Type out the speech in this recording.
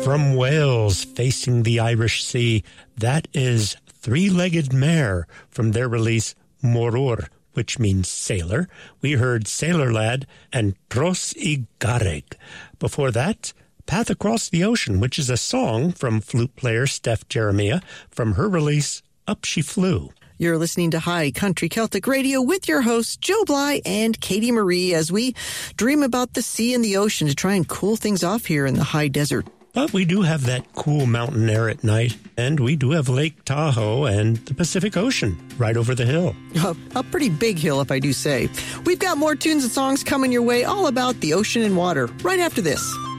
From Wales, facing the Irish Sea, that is Three-Legged Mare from their release Moror, which means sailor. We heard Sailor Lad and Tros I Garreg. Before that, Path Across the Ocean, which is a song from flute player Steph Jeremiah from her release Up She Flew. You're listening to High Country Celtic Radio with your hosts, Joe Bly and Katie Marie, as we dream about the sea and the ocean to try and cool things off here in the high desert. But we do have that cool mountain air at night, and we do have Lake Tahoe and the Pacific Ocean right over the hill. A pretty big hill, if I do say. We've got more tunes and songs coming your way, all about the ocean and water, right after this.